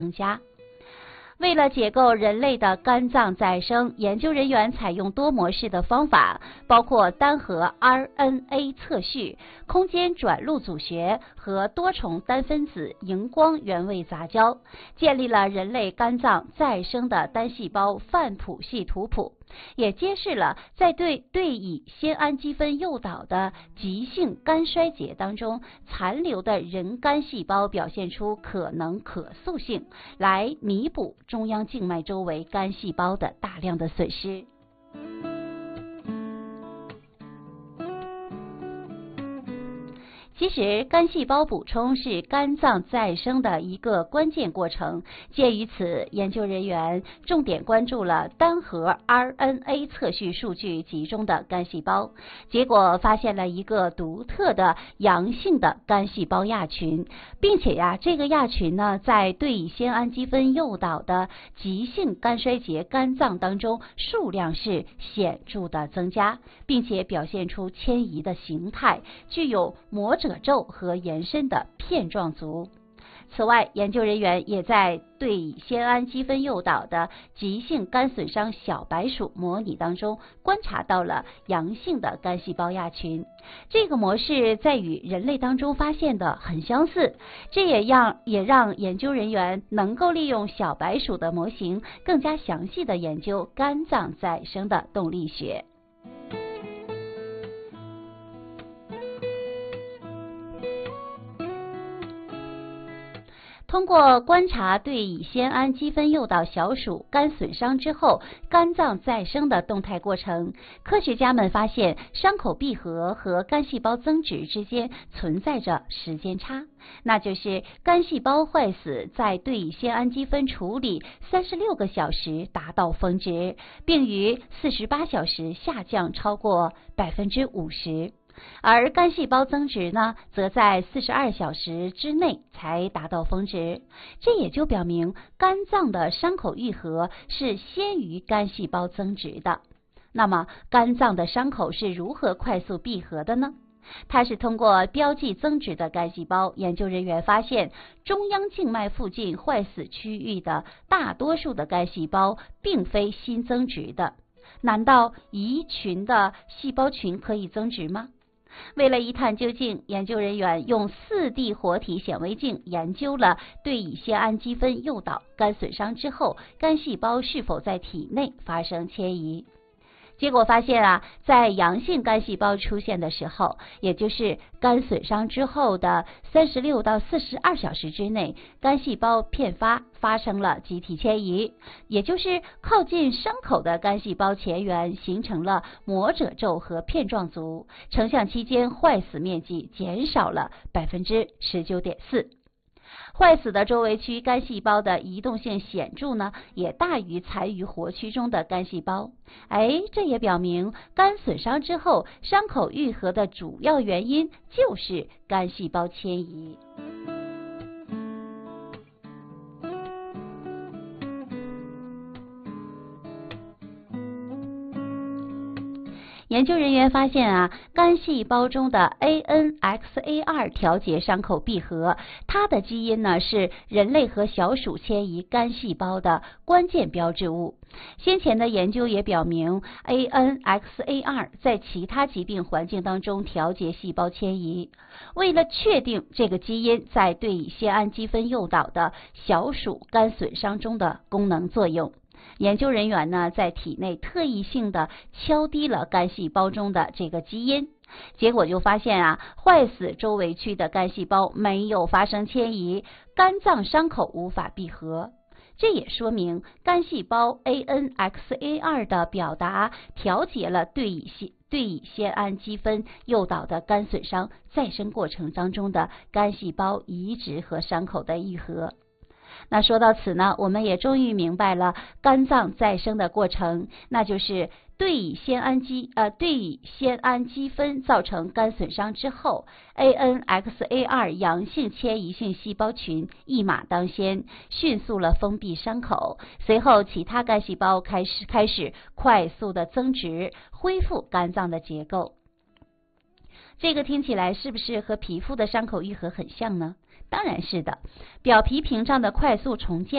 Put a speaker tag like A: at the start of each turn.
A: 增加。为了解构人类的肝脏再生，研究人员采用多模式的方法，包括单核 RNA 测序、空间转录组学和多重单分子荧光原位杂交，建立了人类肝脏再生的单细胞范谱系图谱，也揭示了在对乙酰氨基酚诱导的急性肝衰竭当中残留的人肝细胞表现出可能可塑性，来弥补中央静脉周围肝细胞的大量的损失。其实，肝细胞补充是肝脏再生的一个关键过程。鉴于此，研究人员重点关注了单核 RNA 测序数据集中的肝细胞，结果发现了一个独特的阳性的肝细胞亚群，并且这个亚群呢，在对乙酰氨基酚诱导的急性肝衰竭肝脏当中数量是显著的增加，并且表现出迁移的形态，具有膜褶皱和延伸的片状足。此外，研究人员也在对乙酰氨基酚诱导的急性肝损伤小白鼠模拟当中观察到了阳性的肝细胞亚群。这个模式在与人类当中发现的很相似，这也让研究人员能够利用小白鼠的模型，更加详细的研究肝脏再生的动力学。通过观察对乙酰氨基酚诱导小鼠肝损伤之后肝脏再生的动态过程，科学家们发现伤口闭合和肝细胞增殖之间存在着时间差，那就是肝细胞坏死在对乙酰氨基酚处理36个小时达到峰值，并于48小时下降超过50%。而肝细胞增殖呢，则在42小时之内才达到峰值，这也就表明肝脏的伤口愈合是先于肝细胞增殖的。那么，肝脏的伤口是如何快速闭合的呢？它是通过标记增殖的肝细胞，研究人员发现中央静脉附近坏死区域的大多数的肝细胞并非新增殖的。难道乙群的细胞群可以增殖吗？为了一探究竟，研究人员用4D 活体显微镜研究了对乙酰氨基酚诱导肝损伤之后肝细胞是否在体内发生迁移。结果发现在阳性肝细胞出现的时候，也就是肝损伤之后的36到42小时之内，肝细胞片发生了集体迁移，也就是靠近伤口的肝细胞前缘形成了膜褶皱和片状足，成像期间坏死面积减少了19.4%。坏死的周围区肝细胞的移动性显著呢，也大于残余活区中的肝细胞。这也表明肝损伤之后伤口愈合的主要原因就是肝细胞迁移。研究人员发现肝细胞中的 ANXA2 调节伤口闭合，它的基因呢是人类和小鼠迁移肝细胞的关键标志物。先前的研究也表明 ANXA2 在其他疾病环境当中调节细胞迁移。为了确定这个基因在对乙酰氨基酚诱导的小鼠肝损伤中的功能作用，研究人员呢在体内特异性的敲低了肝细胞中的这个基因，结果就发现坏死周围区的肝细胞没有发生迁移，肝脏伤口无法闭合。这也说明肝细胞 ANXA2 的表达调节了对乙酰氨基酚诱导的肝损伤再生过程当中的肝细胞移植和伤口的愈合。那说到此呢，我们也终于明白了肝脏再生的过程，那就是对乙酰氨基酚造成肝损伤之后 ，ANXA2 阳性迁移性细胞群一马当先，迅速了封闭伤口，随后其他肝细胞开始快速的增殖，恢复肝脏的结构。这个听起来是不是和皮肤的伤口愈合很像呢？当然是的，表皮屏障的快速重建